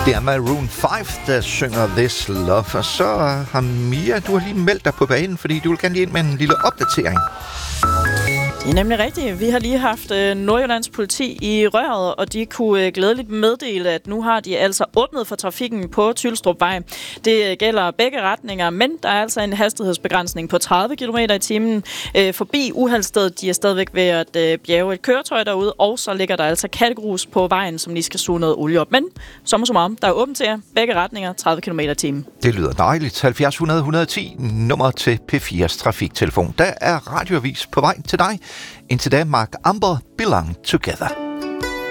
Det er Maroon 5, der synger This Love. Og så har Mia, du har lige meldt dig på banen, fordi du vil gerne lige ind med en lille opdatering. Det er nemlig rigtigt. Vi har lige haft Nordjyllands politi i røret, og de kunne glædeligt meddele, at nu har de altså åbnet for trafikken på Tylstrupvej. Det gælder begge retninger, men der er altså en hastighedsbegrænsning på 30 km i timen. Forbi uheldsstedet, de er stadigvæk ved at bjerge et køretøj derude, og så ligger der altså kattegrus på vejen, som lige skal suge noget olie op. Men som der er åbent til jer. Begge retninger, 30 km i timen. Det lyder dejligt. 70 100 110, nummer til P4's trafiktelefon. Der er radioavis på vej til dig. Indtil da, Mark Amber, Belong Together.